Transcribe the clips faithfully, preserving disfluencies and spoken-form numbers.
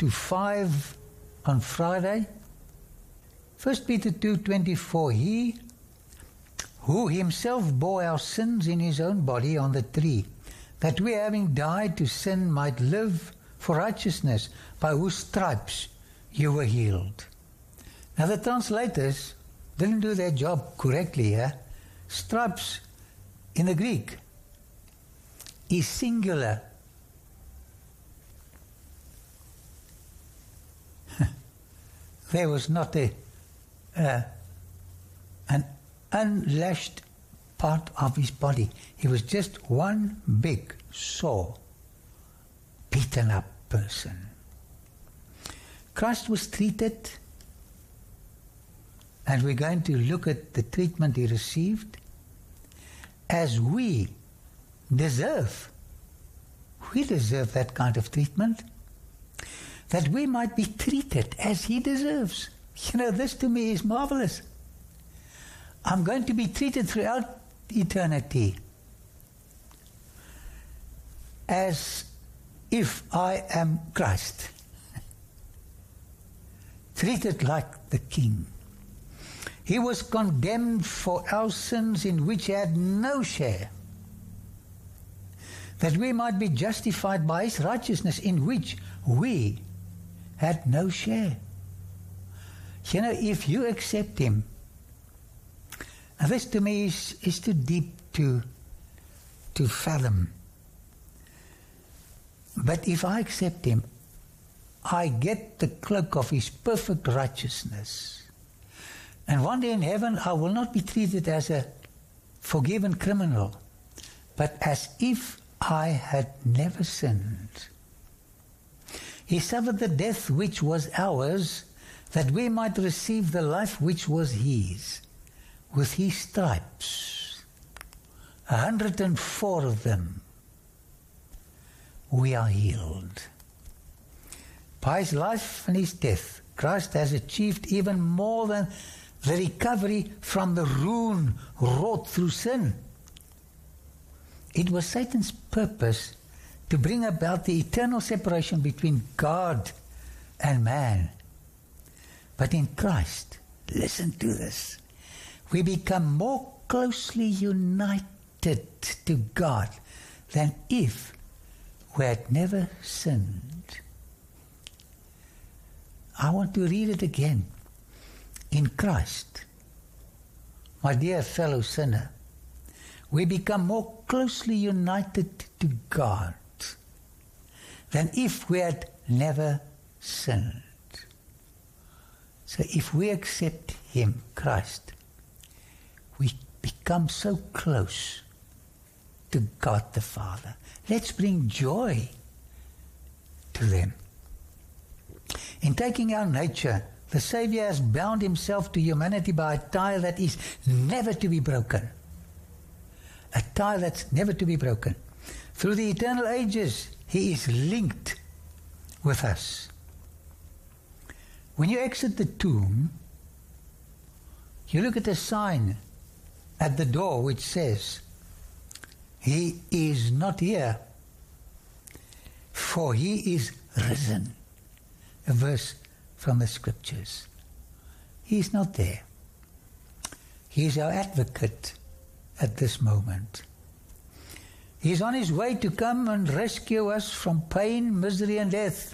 to five on Friday. First Peter two twenty-four, He who himself bore our sins in his own body on the tree, that we having died to sin might live for righteousness, by whose stripes you were healed. Now the translators didn't do their job correctly here. Stripes in the Greek is singular. There was not a uh, an unlashed part of his body. He was just one big, sore, beaten up person. Christ was treated, and we're going to look at the treatment he received, as we deserve. We deserve that kind of treatment, that we might be treated as he deserves. You know, this to me is marvelous. I'm going to be treated throughout eternity as if I am Christ. Treated like the King. He was condemned for our sins in which he had no share, that we might be justified by his righteousness in which we had no share. You know, if you accept him, and this to me is, is too deep to, to fathom. But if I accept him, I get the cloak of his perfect righteousness. And one day in heaven, I will not be treated as a forgiven criminal, but as if I had never sinned. He suffered the death which was ours, that we might receive the life which was his. With his stripes, a hundred and four of them, we are healed. By his life and his death, Christ has achieved even more than the recovery from the ruin wrought through sin. It was Satan's purpose to bring about the eternal separation between God and man. But in Christ, listen to this, we become more closely united to God than if we had never sinned. I want to read it again. In Christ, my dear fellow sinner, we become more closely united to God than if we had never sinned. So if we accept him, Christ, we become so close to God the Father. Let's bring joy to them. In taking our nature, the Savior has bound himself to humanity by a tie that is never to be broken. A tie that's never to be broken. Through the eternal ages, he is linked with us. When you exit the tomb, you look at a sign at the door which says, he is not here, for he is risen. A verse from the scriptures. He is not there. He is our advocate at this moment. He is on his way to come and rescue us from pain, misery, and death.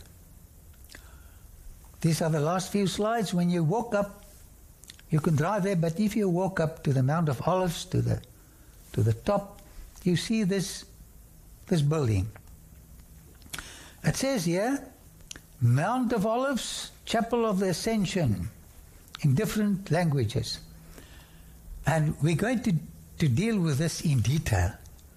These are the last few slides. When you walk up, you can drive there, but if you walk up to the Mount of Olives, to the to the top, you see this this building. It says here, Mount of Olives, Chapel of the Ascension, in different languages. And we're going to, to deal with this in detail.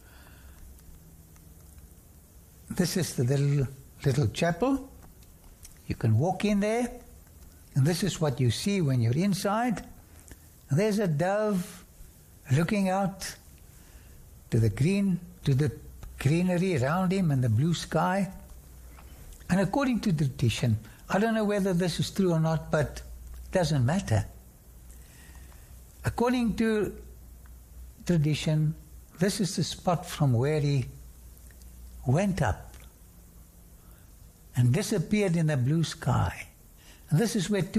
This is the little, little chapel. You can walk in there, and this is what you see when you're inside. And there's a dove looking out to the green, to the greenery around him and the blue sky. And according to tradition, I don't know whether this is true or not, but it doesn't matter. According to tradition, this is the spot from where he went up and disappeared in the blue sky. And this is where